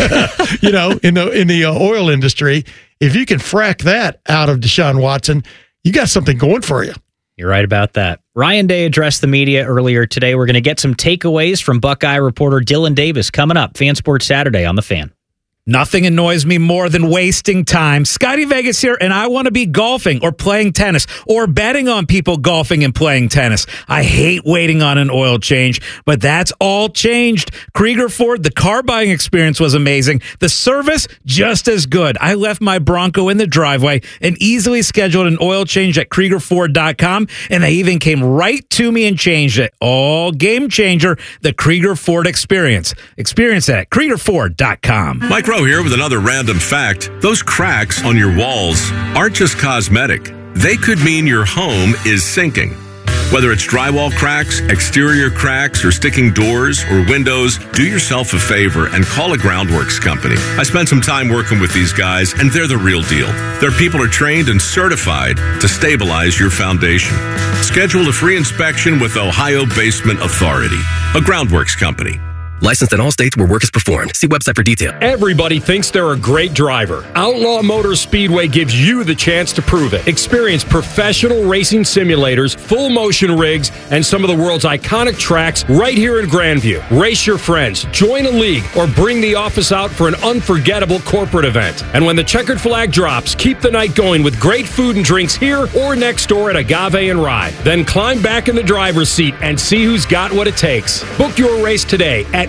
Mm-hmm. in the oil industry, if you can frack that out of Deshaun Watson, you got something going for you. You're right about that. Ryan Day addressed the media earlier today. We're going to get some takeaways from Buckeye reporter Dylan Davis coming up. Fan Sports Saturday on The Fan. Nothing annoys me more than wasting time. Scotty Vegas here, and I want to be golfing or playing tennis or betting on people golfing and playing tennis. I hate waiting on an oil change, but that's all changed. Krieger Ford, the car buying experience was amazing. The service, just as good. I left my Bronco in the driveway and easily scheduled an oil change at KriegerFord.com, and they even came right to me and changed it. All game changer, the Krieger Ford experience. Experience that at KriegerFord.com. Mike Rowe here with another random fact. Those cracks on your walls aren't just cosmetic. They could mean your home is sinking. Whether it's drywall cracks, exterior cracks, or sticking doors or windows, do yourself a favor and call a Groundworks company. I spent some time working with these guys, and they're the real deal. Their people are trained and certified to stabilize your foundation. Schedule a free inspection with Ohio Basement Authority, a Groundworks company. Licensed in all states where work is performed. See website for detail. Everybody thinks they're a great driver. Outlaw Motor Speedway gives you the chance to prove it. Experience professional racing simulators, full motion rigs, and some of the world's iconic tracks right here in Grandview. Race your friends, join a league, or bring the office out for an unforgettable corporate event. And when the checkered flag drops, keep the night going with great food and drinks here or next door at Agave and Rye. Then climb back in the driver's seat and see who's got what it takes. Book your race today at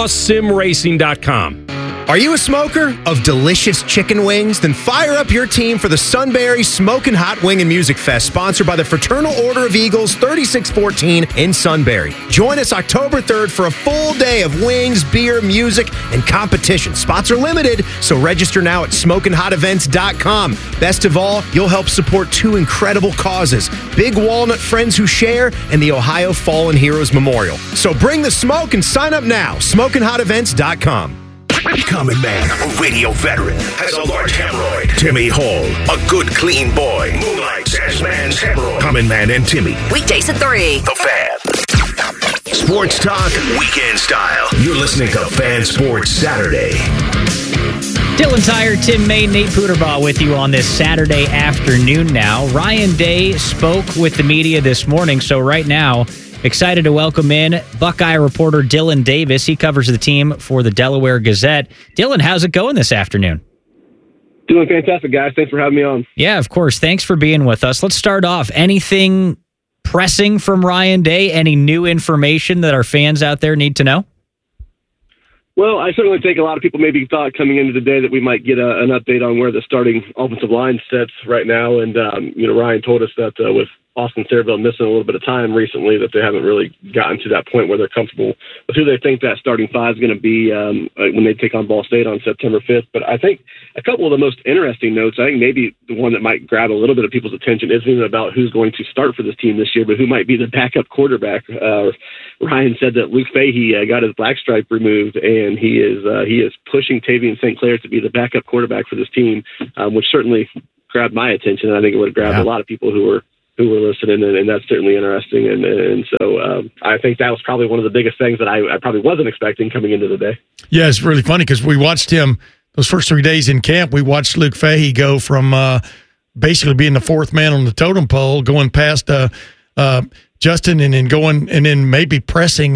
outlawsimracing.com. Are you a smoker of delicious chicken wings? Then fire up your team for the Sunbury Smokin' Hot Wing and Music Fest, sponsored by the Fraternal Order of Eagles, 3614 in Sunbury. Join us October 3rd for a full day of wings, beer, music, and competition. Spots are limited, so register now at smokinghotevents.com. Best of all, you'll help support 2 incredible causes: Big Walnut Friends Who Share and the Ohio Fallen Heroes Memorial. So bring the smoke and sign up now. smokinghotevents.com. Common man, a radio veteran, has a large hemorrhoid. Timmy Hall, a good, clean boy, moonlights as man's hemorrhoid. Common Man and Timmy. Weekdays at 3. The Fan. Sports talk, weekend style. You're listening to Fan Sports Saturday. Dylan Tyre, Tim May, Nate Puderbaugh with you on this Saturday afternoon now. Ryan Day spoke with the media this morning, so right now, excited to welcome in Buckeye reporter Dylan Davis. He covers the team for the Delaware Gazette. Dylan, how's it going this afternoon? Doing fantastic, guys. Thanks for having me on. Yeah, of course. Thanks for being with us. Let's start off. Anything pressing from Ryan Day? Any new information that our fans out there need to know? Well, I certainly think a lot of people maybe thought coming into the day that we might get an update on where the starting offensive line sits right now. And, Ryan told us that with Austin Saraville missing a little bit of time recently, that they haven't really gotten to that point where they're comfortable with who they think that starting five is going to be when they take on Ball State on September 5th. But I think a couple of the most interesting notes, I think maybe the one that might grab a little bit of people's attention isn't even about who's going to start for this team this year, but who might be the backup quarterback. Ryan said that Luke Fahey got his black stripe removed, and he is pushing Tavian St. Clair to be the backup quarterback for this team, which certainly grabbed my attention. I think it would have grabbed a lot of people who were listening, and that's certainly interesting. And so I think that was probably one of the biggest things that I probably wasn't expecting coming into the day. Yeah, it's really funny because we watched him those first 3 days in camp. We watched Luke Fahey go from basically being the fourth man on the totem pole, going past Justin, and then maybe pressing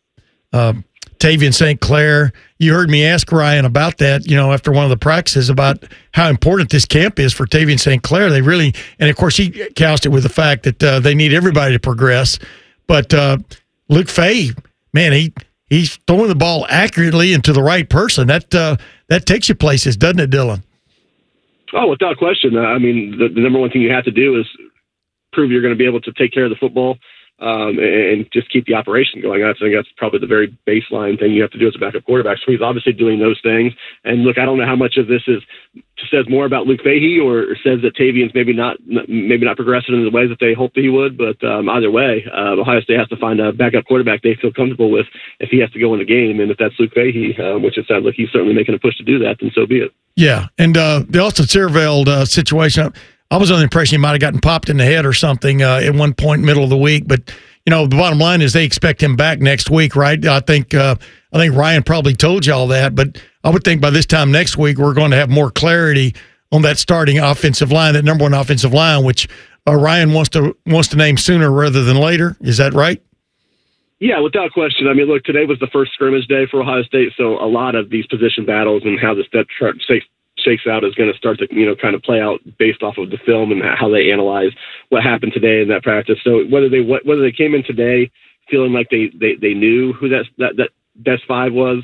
Tavian St. Clair. You heard me ask Ryan about that, after one of the practices about how important this camp is for Tavian St. Clair. They really, and of course he couched it with the fact that they need everybody to progress. But Luke Fahey, man, he's throwing the ball accurately and to the right person. That takes you places, doesn't it, Dylan? Oh, without question. I mean, the number one thing you have to do is prove you're going to be able to take care of the football and just keep the operation going. I think that's probably the very baseline thing you have to do as a backup quarterback. So he's obviously doing those things. And look, I don't know how much of this says more about Luke Fahey or says that Tavian's maybe not progressing in the ways that they hoped that he would. But either way, Ohio State has to find a backup quarterback they feel comfortable with if he has to go in the game. And if that's Luke Fahey, which it sounds like he's certainly making a push to do that, then so be it. Yeah, and the Austin Saraville situation, I was under the impression he might have gotten popped in the head or something at one point middle of the week. But, the bottom line is they expect him back next week, right? I think Ryan probably told you all that. But I would think by this time next week we're going to have more clarity on that starting offensive line, that number one offensive line, which Ryan wants to name sooner rather than later. Is that right? Yeah, without question. I mean, look, today was the first scrimmage day for Ohio State, so a lot of these position battles and how this depth chart shakes out is going to start to kind of play out based off of the film and how they analyze what happened today in that practice. So whether they came in today feeling like they knew who that best five was,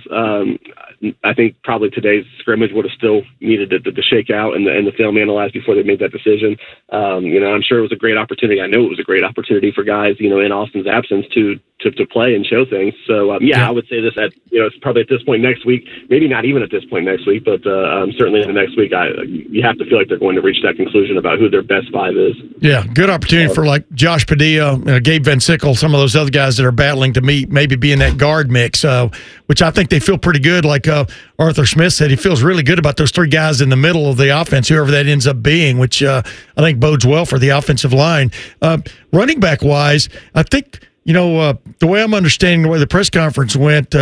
I think probably today's scrimmage would have still needed to shake out and the film analyzed before they made that decision. I'm sure it was a great opportunity. I know it was a great opportunity for guys, in Austin's absence to play and show things. So I would say this it's probably at this point next week, maybe not even at this point next week, but certainly in the next week, you have to feel like they're going to reach that conclusion about who their best five is. Yeah, good opportunity for like Josh Padilla, Gabe Van Sickle, some of those other guys that are battling to maybe be in that guard mix, which I think they feel pretty good. Like Arthur Smith said, he feels really good about those three guys in the middle of the offense, whoever that ends up being, which I think bodes well for the offensive line. Running back wise, I think, the way I'm understanding the way the press conference went,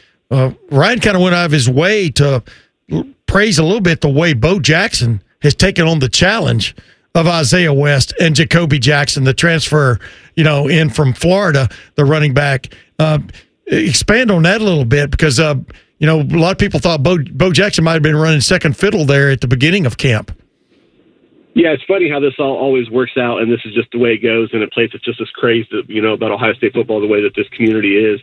Ryan kind of went out of his way to praise a little bit the way Bo Jackson has taken on the challenge of Isaiah West and Jacoby Jackson, the transfer, in from Florida, the running back. Expand on that a little bit because, a lot of people thought Bo Jackson might have been running second fiddle there at the beginning of camp. Yeah, it's funny how this all always works out, and this is just the way it goes in a place that's just as crazy, about Ohio State football, the way that this community is.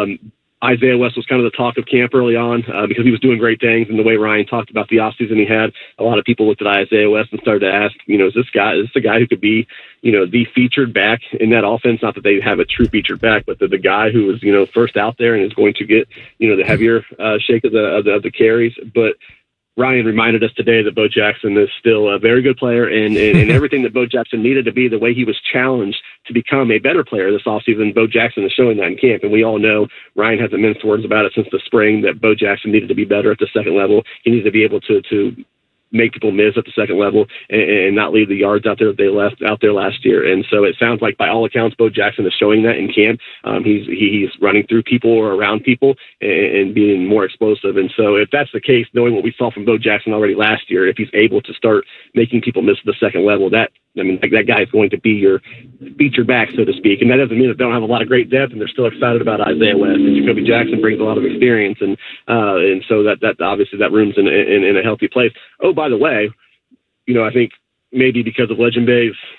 Isaiah West was kind of the talk of camp early on because he was doing great things, and the way Ryan talked about the offseason he had, a lot of people looked at Isaiah West and started to ask, is this the guy who could be, the featured back in that offense? Not that they have a true featured back, but the guy who was, first out there and is going to get, the heavier shake of the carries. But Ryan reminded us today that Bo Jackson is still a very good player, and everything that Bo Jackson needed to be, the way he was challenged to become a better player this offseason, Bo Jackson is showing that in camp. And we all know, Ryan hasn't minced words about it since the spring, that Bo Jackson needed to be better at the second level. He needed to be able to make people miss at the second level and not leave the yards out there that they left out there last year. And so it sounds like, by all accounts, Bo Jackson is showing that in camp. He's running through people or around people and being more explosive. And so if that's the case, knowing what we saw from Bo Jackson already last year, if he's able to start making people miss at the second level, that guy is going to be your featured back, so to speak. And that doesn't mean that they don't have a lot of great depth and they're still excited about Isaiah West. And Jacoby Jackson brings a lot of experience. And so that obviously that room's in a healthy place. Oh, by the way, I think maybe because of Legend Bay's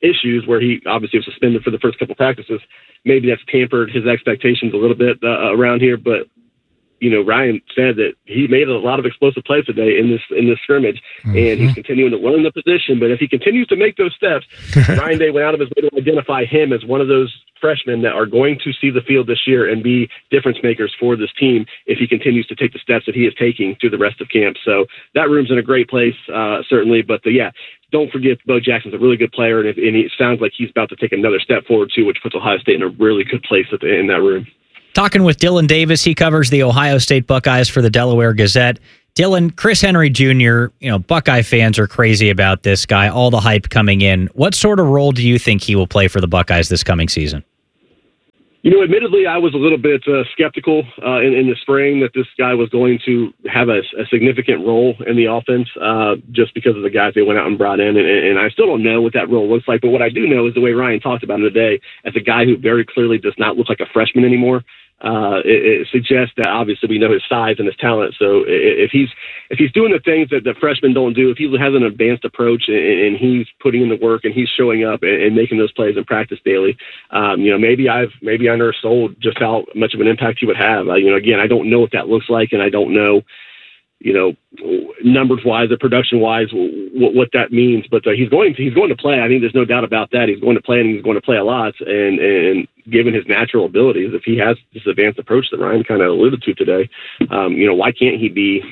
issues where he obviously was suspended for the first couple practices. Maybe that's tampered his expectations a little bit around here, but Ryan said that he made a lot of explosive plays today in this scrimmage, and he's continuing to learn the position. But if he continues to make those steps, Ryan Day went out of his way to identify him as one of those freshmen that are going to see the field this year and be difference makers for this team if he continues to take the steps that he is taking through the rest of camp. So that room's in a great place, certainly. But don't forget, Bo Jackson's a really good player, and it sounds like he's about to take another step forward too, which puts Ohio State in a really good place in that room. Talking with Dylan Davis, he covers the Ohio State Buckeyes for the Delaware Gazette. Dylan, Chris Henry Jr., Buckeye fans are crazy about this guy, all the hype coming in. What sort of role do you think he will play for the Buckeyes this coming season? Admittedly, I was a little bit skeptical in the spring that this guy was going to have a significant role in the offense just because of the guys they went out and brought in. And I still don't know what that role looks like. But what I do know is the way Ryan talked about him today as a guy who very clearly does not look like a freshman anymore. It suggests that obviously we know his size and his talent. So if he's doing the things that the freshmen don't do, if he has an advanced approach and he's putting in the work and he's showing up and making those plays in practice daily, maybe I never sold just how much of an impact he would have. Again, I don't know what that looks like, and I don't know, numbers wise or production wise, what that means. But he's going to play. I think there's no doubt about that. He's going to play, and he's going to play a lot. And given his natural abilities, if he has this advanced approach that Ryan kind of alluded to today, why can't he be?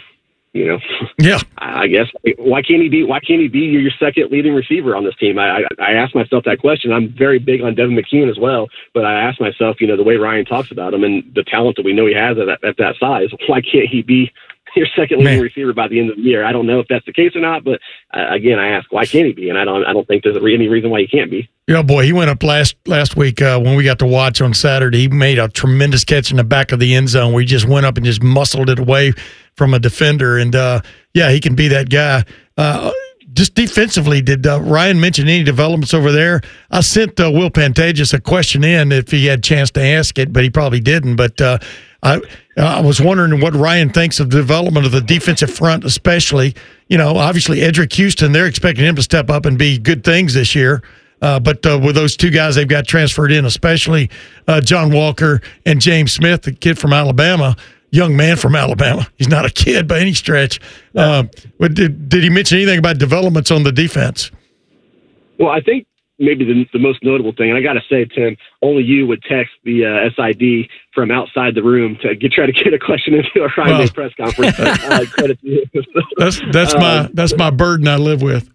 I guess why can't he be your second leading receiver on this team? I asked myself that question. I'm very big on Devin McKeon as well, but I asked myself, the way Ryan talks about him and the talent that we know he has at that size, why can't he be your second leading receiver by the end of the year? I don't know if that's the case or not, but again, I ask, why can't he be? And I don't think there's any reason why he can't be. Boy, he went up last week when we got to watch on Saturday. He made a tremendous catch in the back of the end zone where he just went up and just muscled it away from a defender. And he can be that guy. Just defensively, did Ryan mention any developments over there? I sent Will Pantages a question in if he had a chance to ask it, but he probably didn't. But I was wondering what Ryan thinks of the development of the defensive front, especially. Obviously Edric Houston, they're expecting him to step up and be good things this year. But with those two guys they've got transferred in, especially John Walker and James Smith, the kid from Alabama, young man from Alabama. He's not a kid by any stretch. Did he mention anything about developments on the defense? Well, I think maybe the most notable thing, and I got to say, Tim, only you would text the SID from outside the room to try to get a question into a Friday press conference. Credit to you. That's my burden I live with.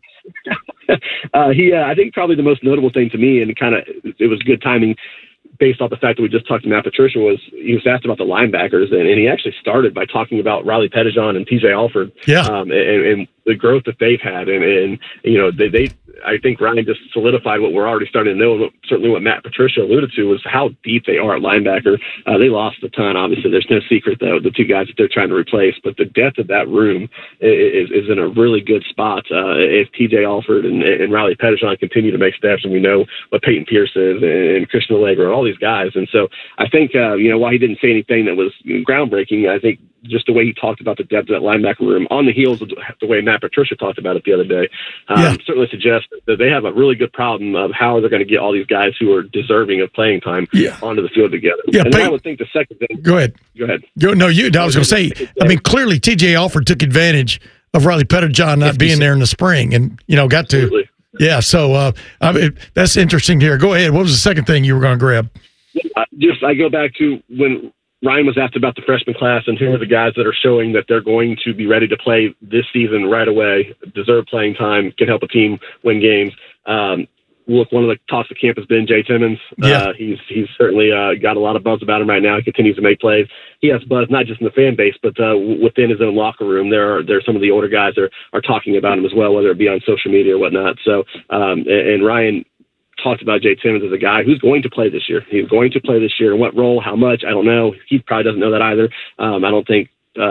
I think probably the most notable thing to me, and it was good timing based off the fact that we just talked to Matt Patricia, was he was asked about the linebackers, and he actually started by talking about Riley Pettijohn and TJ Alford, and the growth that they've had, and they I think Ryan just solidified what we're already starting to know, and certainly what Matt Patricia alluded to was how deep they are at linebacker. They lost a ton, obviously. There's no secret, though, the two guys that they're trying to replace, but the depth of that room is in a really good spot. If TJ Alford and Riley Pettijohn continue to make steps, and we know what Peyton Pierce is and Christian Allegra, all these guys. And so I think, while he didn't say anything that was groundbreaking, I think just the way he talked about the depth of that linebacker room on the heels of the way Matt Patricia talked about it the other day, certainly suggests that they have a really good problem of how they're going to get all these guys who are deserving of playing time onto the field together. And I would think the second thing. Go ahead. I was going to say, clearly TJ Alford took advantage of Riley Pettijohn not being there in the spring and, got to. Absolutely. Yeah, so that's interesting to hear. Go ahead. What was the second thing you were going to grab? I go back to when Ryan was asked about the freshman class and who are the guys that are showing that they're going to be ready to play this season right away, deserve playing time, can help a team win games. Look, one of the talks of camp has been Jay Timmons. He's certainly got a lot of buzz about him right now. He continues to make plays. He has buzz not just in the fan base, but within his own locker room. There are some of the older guys that are talking about him as well, whether it be on social media or whatnot. So, and Ryan talked about Jay Timmons as a guy who's going to play this year. He's going to play this year. In what role, how much, I don't know. He probably doesn't know that either. I don't think,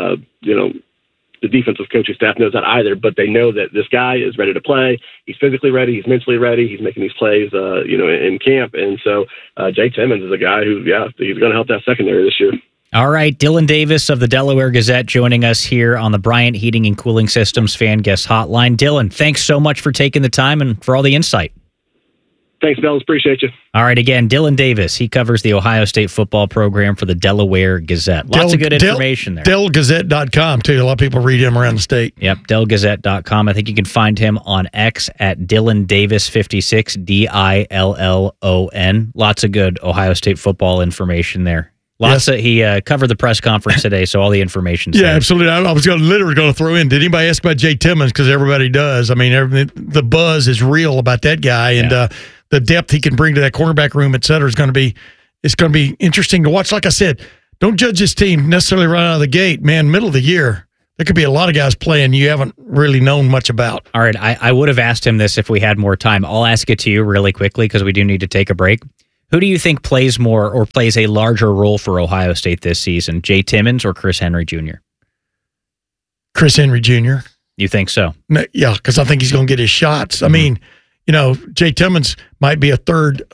the defensive coaching staff knows that either, but they know that this guy is ready to play. He's physically ready. He's mentally ready. He's making these plays, in camp. And so Jay Timmons is a guy who, he's going to help that secondary this year. All right, Dylan Davis of the Delaware Gazette joining us here on the Bryant Heating and Cooling Systems Fan Guest Hotline. Dylan, thanks so much for taking the time and for all the insight. Thanks, fellas. Appreciate you. All right, again, Dylan Davis. He covers the Ohio State football program for the Delaware Gazette. Lots of good information there. DellGazette.com, too. A lot of people read him around the state. Yep, DellGazette.com. I think you can find him on X at Dylan Davis56, DILLON. Lots of good Ohio State football information there. He covered the press conference today, so all the information's there. Absolutely. I was literally going to throw in, did anybody ask about Jay Timmons? Because everybody does. I mean, the buzz is real about that guy, and the depth he can bring to that cornerback room, et cetera, is going to be interesting to watch. Like I said, don't judge this team necessarily right out of the gate. Man, middle of the year, there could be a lot of guys playing you haven't really known much about. All right, I would have asked him this if we had more time. I'll ask it to you really quickly because we do need to take a break. Who do you think plays more or plays a larger role for Ohio State this season, Jay Timmons or Chris Henry Jr.? Chris Henry Jr. You think so? No, yeah, because I think he's going to get his shots. I mean, Jay Timmons might be a third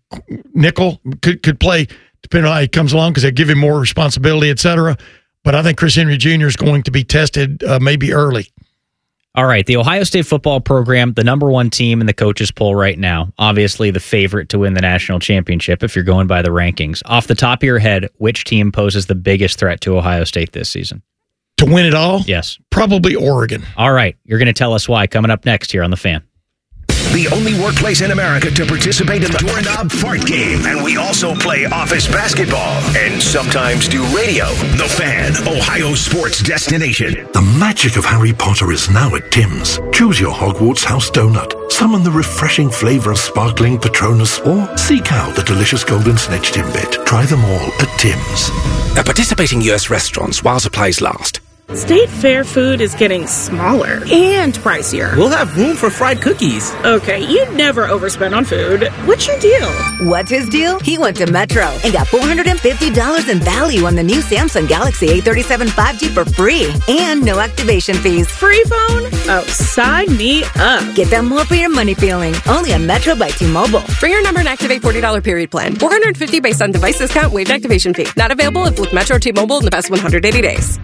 nickel, could play depending on how he comes along because they give him more responsibility, et cetera. But I think Chris Henry Jr. is going to be tested maybe early. All right, the Ohio State football program, the number one team in the coaches poll right now, obviously the favorite to win the national championship if you're going by the rankings. Off the top of your head, which team poses the biggest threat to Ohio State this season? To win it all? Yes. Probably Oregon. All right, you're going to tell us why coming up next here on The Fan. The only workplace in America to participate in the Doorknob Fart Game. And we also play office basketball and sometimes do radio. The Fan, Ohio sports destination. The magic of Harry Potter is now at Tim's. Choose your Hogwarts house donut, summon the refreshing flavor of sparkling Patronus, or seek out the delicious golden snitch Timbit. Try them all at Tim's. At participating U.S. restaurants while supplies last. State Fair food is getting smaller and pricier. We'll have room for fried cookies. Okay, you'd never overspend on food. What's your deal? What's his deal? He went to Metro and got $450 in value on the new Samsung Galaxy A37 5G for free and no activation fees. Free phone? Oh, sign me up. Get that more for your money feeling. Only on Metro by T-Mobile. Bring your number and activate $40 period plan. $450 based on device discount, waived activation fee. Not available if with Metro T-Mobile in the past 180 days.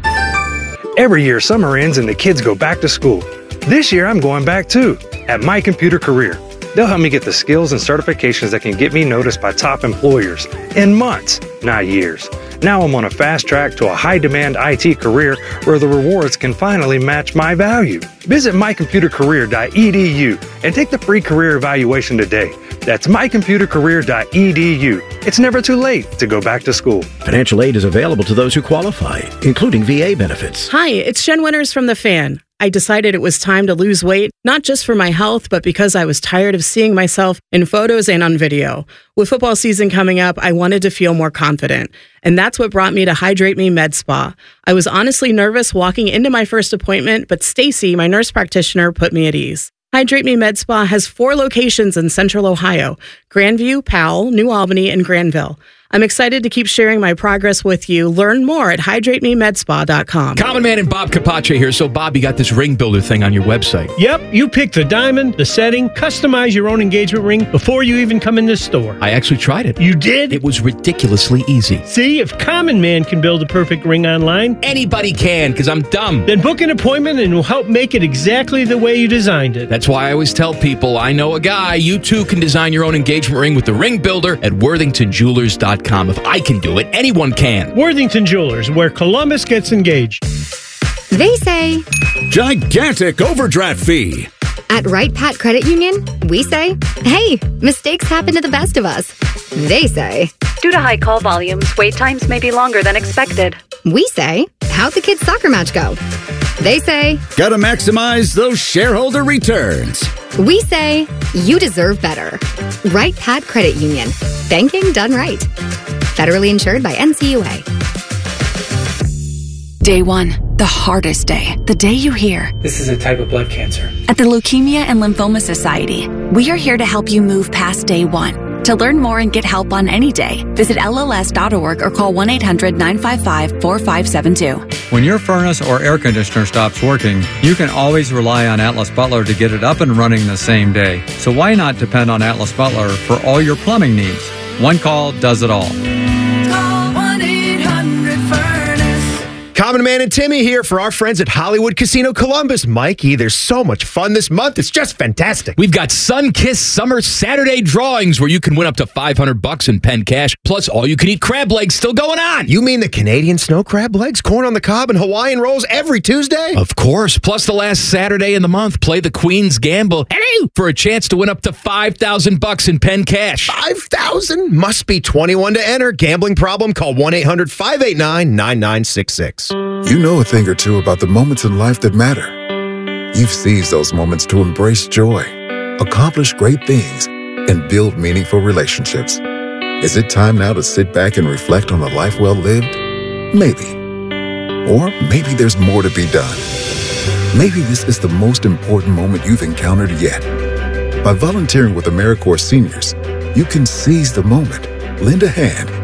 Every year, summer ends and the kids go back to school. This year, I'm going back too, at My Computer Career. They'll help me get the skills and certifications that can get me noticed by top employers in months, not years. Now I'm on a fast track to a high-demand IT career where the rewards can finally match my value. Visit mycomputercareer.edu and take the free career evaluation today. That's mycomputercareer.edu. It's never too late to go back to school. Financial aid is available to those who qualify, including VA benefits. Hi, it's Jen Winters from The Fan. I decided it was time to lose weight, not just for my health, but because I was tired of seeing myself in photos and on video. With football season coming up, I wanted to feel more confident. And that's what brought me to Hydrate Me Med Spa. I was honestly nervous walking into my first appointment, but Stacy, my nurse practitioner, put me at ease. Hydrate Me Med Spa has 4 locations in Central Ohio: Grandview, Powell, New Albany, and Granville. I'm excited to keep sharing my progress with you. Learn more at hydratememedspa.com. Common Man and Bob Capace here. So, Bob, you got this ring builder thing on your website. Yep, you pick the diamond, the setting, customize your own engagement ring before you even come in this store. I actually tried it. You did? It was ridiculously easy. See, if Common Man can build a perfect ring online, anybody can, because I'm dumb. Then book an appointment and we'll help make it exactly the way you designed it. That's why I always tell people, I know a guy. You too can design your own engagement ring with the ring builder at WorthingtonJewelers.com. If I can do it, anyone can. Worthington Jewelers, where Columbus gets engaged. They say gigantic overdraft fee. At Right Pat Credit Union, we say, hey, mistakes happen to the best of us. They say, due to high call volumes, wait times may be longer than expected. We say, how'd the kids' soccer match go? They say, gotta maximize those shareholder returns. We say, you deserve better. Right Pat Credit Union. Banking done right. Federally insured by NCUA. Day 1, the hardest day. The day you hear, this is a type of blood cancer. At the Leukemia and Lymphoma Society, we are here to help you move past day 1. To learn more and get help on any day, visit LLS.org or call 1-800-955-4572. When your furnace or air conditioner stops working, you can always rely on Atlas Butler to get it up and running the same day. So why not depend on Atlas Butler for all your plumbing needs? One call does it all. Call 1-800-FURNACE. Common Man and Timmy here for our friends at Hollywood Casino Columbus. Mikey, there's so much fun this month. It's just fantastic. We've got Sun-Kissed Summer Saturday drawings where you can win up to $500 in pen cash, plus all-you-can-eat crab legs still going on. You mean the Canadian snow crab legs, corn on the cob, and Hawaiian rolls every Tuesday? Of course. Plus the last Saturday in the month, play the Queen's Gamble for a chance to win up to $5,000 in pen cash. $5,000? Must be 21 to enter. Gambling problem? Call 1-800-589-9966. You know a thing or two about the moments in life that matter. You've seized those moments to embrace joy, accomplish great things, and build meaningful relationships. Is it time now to sit back and reflect on a life well lived? Maybe. Or maybe there's more to be done. Maybe this is the most important moment you've encountered yet. By volunteering with AmeriCorps Seniors, you can seize the moment, lend a hand,